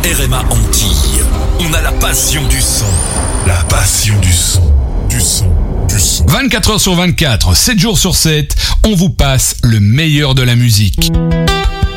RMA Antilles. On a la passion du son. La passion du son. Du son. Du son. 24 heures sur 24, 7 jours sur 7, on vous passe le meilleur de la musique.